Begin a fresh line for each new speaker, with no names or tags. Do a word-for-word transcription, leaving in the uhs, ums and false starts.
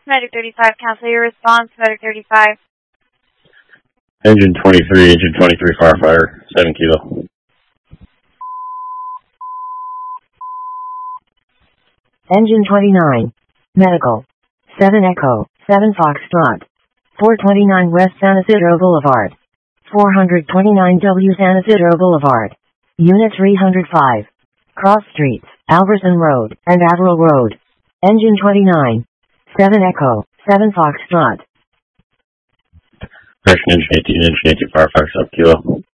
Medic thirty-five, cancel your response. Medic thirty-five.
Engine twenty-three, engine twenty-three, firefighter, seven kilo.
Engine twenty-nine, medical, seven Echo, seven Foxtrot, four twenty-nine West San Isidro Boulevard, four twenty-nine W San Isidro Boulevard, Unit three hundred five, Cross Streets, Alverson Road, and Averill Road. Engine twenty-nine, seven Echo, seven Foxtrot.
Correction, engine eighteen, engine eighteen, firefighter, seven kilo.